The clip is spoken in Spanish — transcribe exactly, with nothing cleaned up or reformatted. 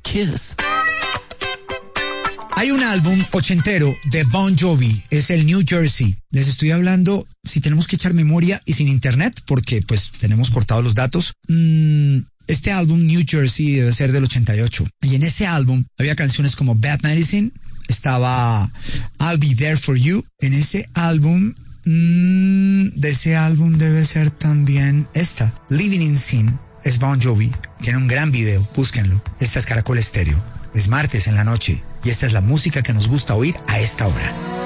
Kiss. Hay un álbum ochentero de Bon Jovi, es el New Jersey. Les estoy hablando, si tenemos que echar memoria y sin internet, porque pues tenemos cortados los datos. Mmm, este álbum New Jersey debe ser del ochenta y ocho. Y en ese álbum había canciones como Bad Medicine, estaba I'll Be There For You. En ese álbum, mmm, de ese álbum debe ser también esta, Living in Sin. Es Bon Jovi, tiene un gran video, búsquenlo. Esta es Caracol Estéreo, es martes en la noche y esta es la música que nos gusta oír a esta hora.